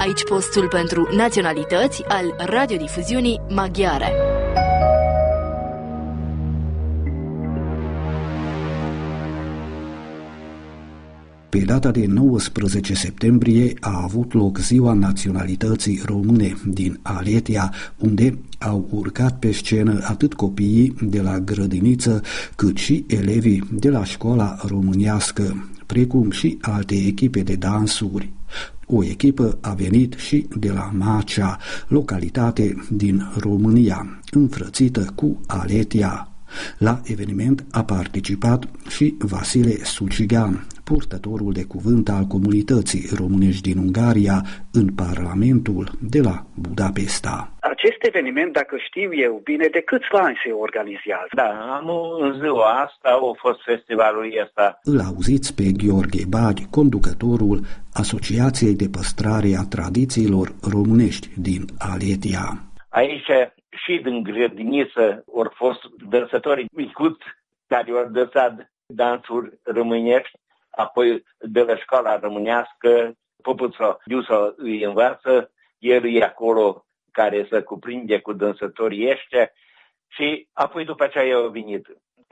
Aici postul pentru naționalități al radiodifuziunii maghiare. Pe data de 19 septembrie a avut loc Ziua Naționalității Române din Aletia, unde au urcat pe scenă atât copiii de la grădiniță, cât și elevii de la școala românească, precum și alte echipe de dansuri. O echipă a venit și de la Macea, localitate din România, înfrățită cu Aletia. La eveniment a participat și Vasile Sucigan, purtătorul de cuvânt al comunității românești din Ungaria în Parlamentul de la Budapesta. Acest eveniment, dacă știu eu bine, de câțiva ani se organizează? Da, în ziua asta a fost festivalul ăsta. Îl auziți pe Gheorghe Bagi, conducătorul Asociației de Păstrare a Tradițiilor Românești din Aletia. Aici și din grădiniță au fost dansătorii micuți care au dansat dansuri românești, apoi de la școala românească, Popuța Diusa îi învață, el e acolo care se cuprinde cu dansătorii ăștia și apoi după aceea au venit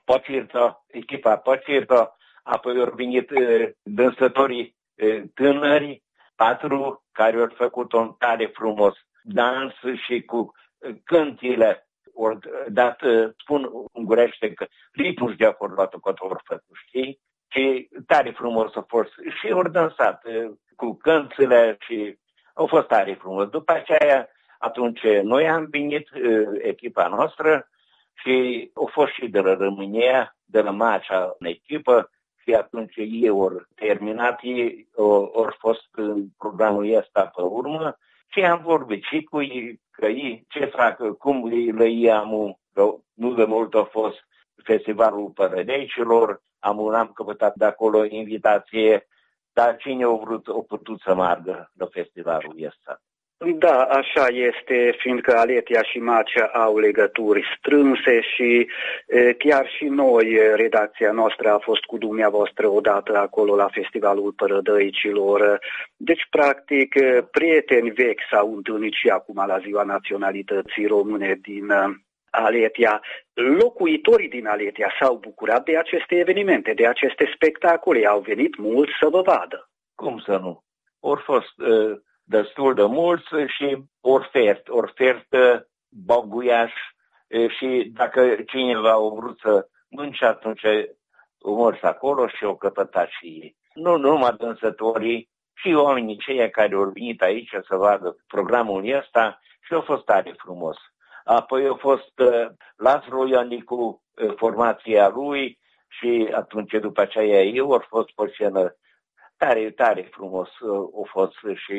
echipa Pocirta, apoi au venit dansătorii tânări, 4 care au făcut un tare frumos dans și cu cântile, ori dat, spun ungurește că ritmul de acolo luat-o cât ori făcut, știi? Și tare frumos a fost și ori dansat cu cântile și au fost tare frumos. După aceea, atunci, noi am venit, echipa noastră, și au fost și de la România, de la Macea, în echipă, și atunci ei au terminat, ei au fost în programul ăsta pe urmă și am vorbit și cu ei, că ei ce fac, cum le iau, nu de mult a fost Festivalul Părădecilor, am căpătat de acolo invitație, dar cine a vrut, a putut să meargă la festivalul ăsta. Da, așa este, fiindcă Aletia și Macea au legături strânse și chiar și noi, redacția noastră a fost cu dumneavoastră odată acolo la Festivalul Părădăicilor. Deci, practic, prieteni vechi s-au întâlnit și acum la Ziua Naționalității Române din Aletia. Locuitorii din Aletia s-au bucurat de aceste evenimente, de aceste spectacole. Au venit mulți să vă vadă. Cum să nu? Au fost destul de mulți și ofert băguiaș și dacă cineva a vrut să mânce, atunci au mers acolo și au căpătat și ei. Nu numai dansătorii, și oamenii ceia care au venit aici să vadă programul ăsta și a fost tare frumos. Apoi a fost Lazaro Ionicu, formația lui și atunci după aceea eu au fost pe scenă tare frumos a fost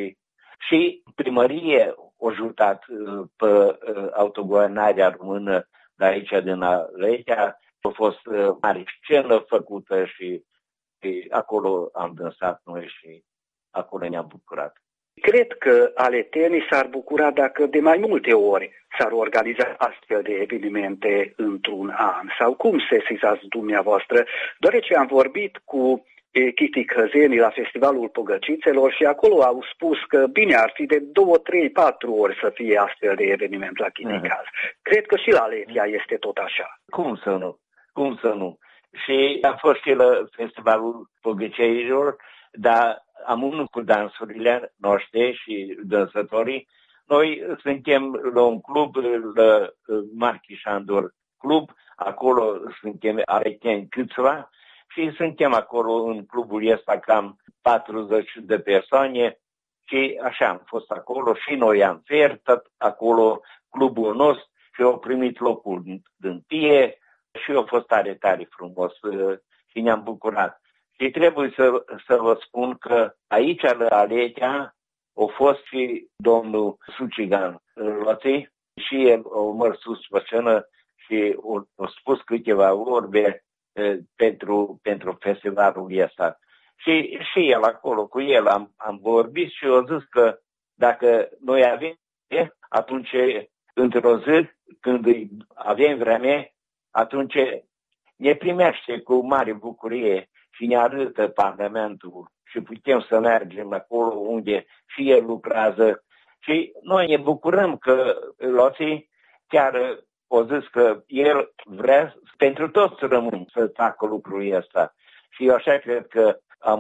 și primărie a ajutat pe autoguvernarea română de aici din Aletia. A fost mare scenă făcută și acolo am dansat noi și acolo ne-am bucurat. Cred că aletenii s-ar bucura dacă de mai multe ori s-ar organiza astfel de evenimente într-un an. Sau cum sesizați dumneavoastră? Deoarece am vorbit cu Chiti Căzenii la Festivalul Pogăcițelor și acolo au spus că bine ar fi de 2, 3, 4 ori să fie astfel de eveniment la Chinicaz. Cred că și la Aletia este tot așa. Cum să nu? Și a fost și la Festivalul Pogăcițelor, dar am unul cu dansurile noastre și dansătorii. Noi suntem la un club, la Marchi Șandor Club, acolo suntem aleteni câțiva și suntem acolo în clubul ăsta cam 40 de persoane și așa am fost acolo și noi am fertat acolo clubul nostru și au primit locul din tie și a fost tare frumos și ne-am bucurat. Și trebuie să vă spun că aici la Aletia a fost și domnul Sucigan Loții și el a mers sus pe scenă și a spus câteva vorbe pentru festivalul ăsta. Și el acolo cu el am vorbit și a zis că dacă noi avem, atunci într-o zi, când avem vreme, atunci ne primește cu mare bucurie și ne arătă Parlamentul și putem să mergem acolo unde și el lucrează. Și noi ne bucurăm că Loții chiar a zis că el vrea pentru toți rămâni să facă lucrul ăsta. Și eu așa cred că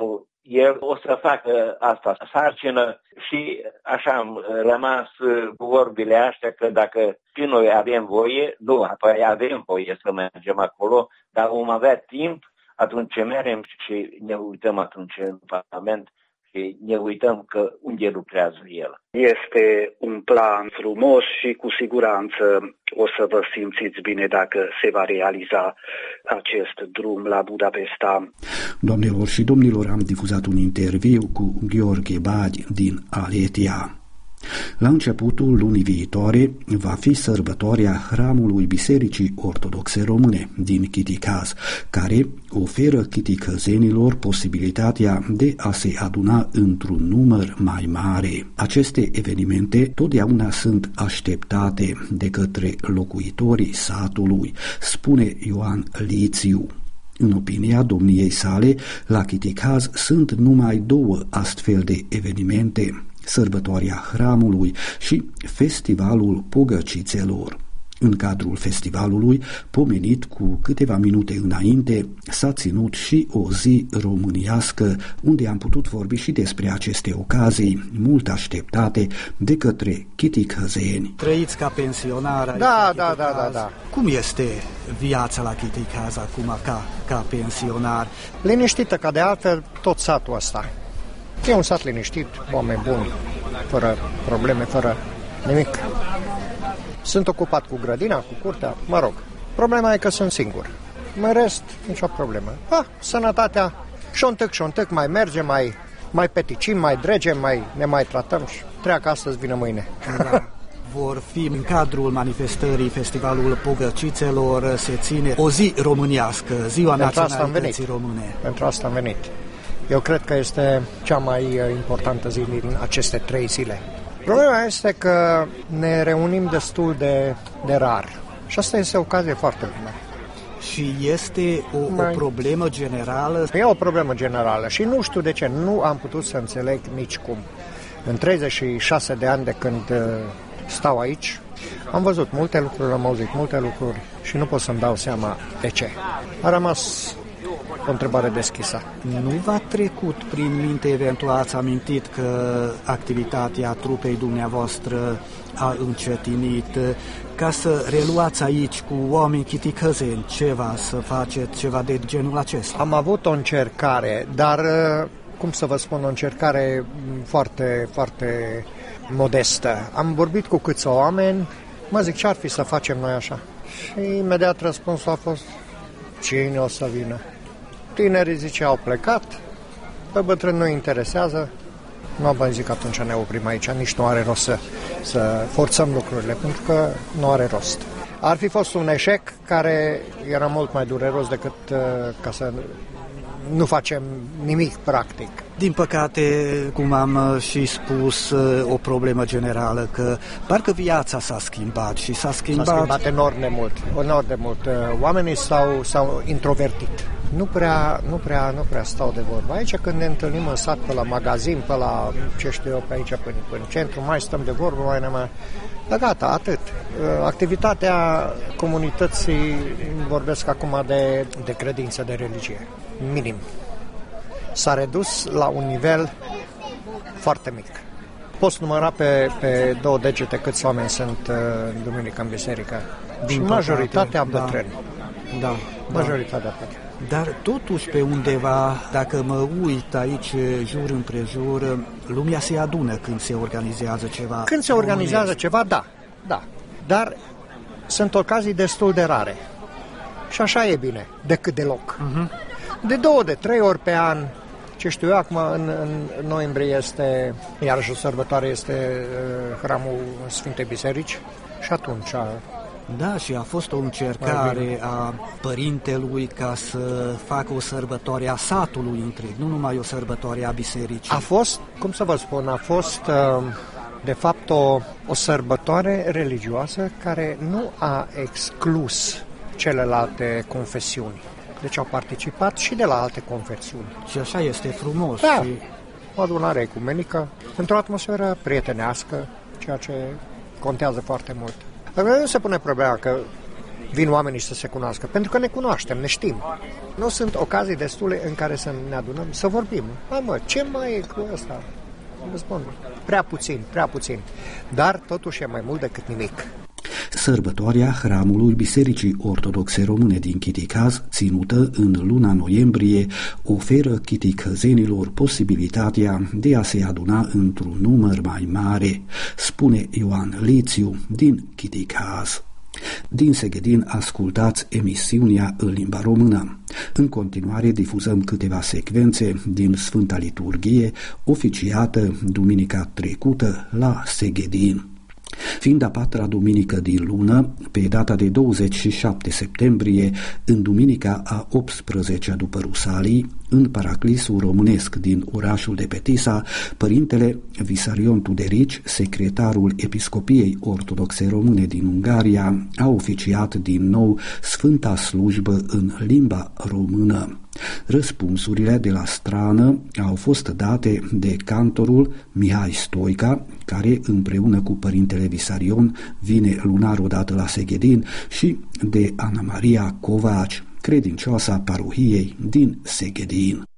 el o să facă asta sarcină și așa am rămas cu vorbile astea că dacă și noi avem voie, nu, apoi avem voie să mergem acolo, dar vom avea timp, atunci mergem și ne uităm atunci în Parlament și ne uităm că unde lucrează el. Este un plan frumos și cu siguranță o să vă simțiți bine dacă se va realiza acest drum la Budapesta. Doamnelor și domnilor, am difuzat un interviu cu Gheorghe Bagi din Aletia. La începutul lunii viitoare va fi sărbătoarea Hramului Bisericii Ortodoxe Române din Chiticaz, care oferă chiticăzenilor posibilitatea de a se aduna într-un număr mai mare. Aceste evenimente totdeauna sunt așteptate de către locuitorii satului, spune Ioan Lițiu. În opinia domniei sale, la Chiticaz sunt numai 2 astfel de evenimente: sărbătoarea Hramului și Festivalul Pogăcițelor. În cadrul festivalului, pomenit cu câteva minute înainte, s-a ținut și o zi româniască, unde am putut vorbi și despre aceste ocazii mult așteptate de către chiticăzeni. Trăiți ca pensionar? Da. Cum este viața la Chiticaz acum ca pensionar? Liniștită, ca de altfel tot satul ăsta. E un sat liniștit, oameni buni, fără probleme, fără nimic. Sunt ocupat cu grădina, cu curtea, mă rog. Problema e că sunt singur. În rest, nicio problemă. Sănătatea, șontâc, mai mergem, mai peticim, mai dregem, ne mai tratăm și treacă astăzi, vine mâine. Da. Vor fi în cadrul manifestării Festivalul Pogăcițelor, se ține o zi românească, Ziua Naționalității Române. Pentru asta am venit. Eu cred că este cea mai importantă zi din aceste 3 zile. Problema este că ne reunim destul de rar și asta este o ocazie foarte bună. Și este o problemă generală? E o problemă generală și nu știu de ce, nu am putut să înțeleg nici cum. În 36 de ani de când stau aici, am văzut multe lucruri, am auzit multe lucruri și nu pot să-mi dau seama de ce. A rămas o întrebare deschisă. Nu v-a trecut prin minte, eventual ați amintit că activitatea trupei dumneavoastră a încetinit, ca să reluați aici cu oameni chiticăzeni ceva, să faceți ceva de genul acesta? Am avut o încercare, dar, cum să vă spun, o încercare foarte, foarte modestă. Am vorbit cu câțiva oameni, mă zic, ce-ar fi să facem noi așa? Și imediat răspunsul a fost, cine o să vină? Tinerii, zice, au plecat, pe bătrâni nu interesează. Nu am zic că atunci ne oprim aici, nici nu are rost să forțăm lucrurile, pentru că nu are rost. Ar fi fost un eșec care era mult mai dureros decât ca să nu facem nimic practic. Din păcate, cum am și spus, o problemă generală, că parcă viața s-a schimbat și s-a schimbat enorm de mult. Oamenii s-au introvertit. Nu prea stau de vorbă. Aici când ne întâlnim în sat, pe la magazin, pe la, ce știu eu, pe aici, pe în centru, mai stăm de vorbă, mai ne-am... Dar gata, atât. Activitatea comunității, vorbesc acum de credință, de religie, minim. S-a redus la un nivel foarte mic. Poți număra pe 2 degete câți oameni sunt duminică în biserică. Și majoritatea bătrâni. Da. Majoritatea bătrâni. Dar totuși pe undeva, dacă mă uit aici jur împrejur, lumea se adună când se organizează ceva. Când se organizează ceva, da. Dar sunt ocazii destul de rare. Și așa e bine, decât deloc. De 2, de 3 ori pe an, ce știu eu, acum în noiembrie este, iarăși o sărbătoare, este Hramul Sfintei Biserici și atunci... Da, și a fost o încercare a părintelui ca să facă o sărbătoare a satului întreg, nu numai o sărbătoare a bisericii. A fost, cum să vă spun, a fost de fapt o sărbătoare religioasă care nu a exclus celelalte confesiuni. Deci au participat și de la alte confesiuni. Și așa este frumos. Da, Și... o adunare ecumenică, într-o atmosferă prietenească, ceea ce contează foarte mult. Nu se pune problema că vin oamenii să se cunoască, pentru că ne cunoaștem, ne știm. Nu sunt ocazii destule în care să ne adunăm, să vorbim. Ce mai e cu ăsta? Vă spun, prea puțin. Dar totuși e mai mult decât nimic. Sărbătoarea hramului Bisericii Ortodoxe Române din Chiticaz, ținută în luna noiembrie, oferă chiticăzenilor posibilitatea de a se aduna într-un număr mai mare, spune Ioan Lițiu din Chiticaz. Din Seghedin ascultați emisiunea în limba română. În continuare difuzăm câteva secvențe din Sfânta Liturghie, oficiată duminica trecută la Seghedin. Fiind a patra duminică din lună, pe data de 27 septembrie, în duminica a 18-a după Rusalii, în paraclisul românesc din orașul de Petisa, părintele Visarion Tuderici, secretarul Episcopiei Ortodoxe Române din Ungaria, a oficiat din nou Sfânta Slujbă în limba română. Răspunsurile de la strană au fost date de cantorul Mihai Stoica, care împreună cu părintele Visarion vine lunar odată la Seghedin, și de Ana Maria Covaci, credincioasa parohiei din Seghedin.